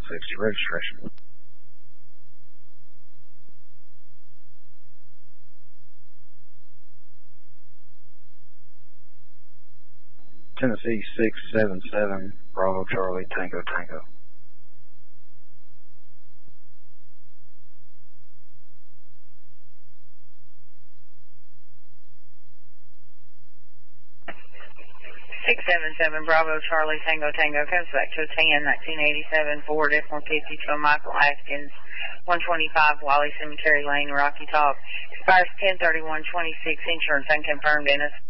60 registration. Tennessee 677, Bravo Charlie, Tango Tango. Six 7-7, Bravo Charlie, Tango Tango, comes back to a 10-1987 Ford F-150 from Michael Atkins, 125 Wally Cemetery Lane, Rocky Top. Expires 10/31/26, insurance unconfirmed, Dennis.